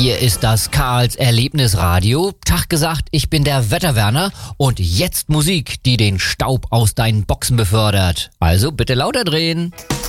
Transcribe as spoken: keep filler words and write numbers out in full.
Hier ist das Karls Erlebnisradio. Tag gesagt, ich bin der Wetterwerner und jetzt Musik, die den Staub aus deinen Boxen befördert. Also bitte lauter drehen.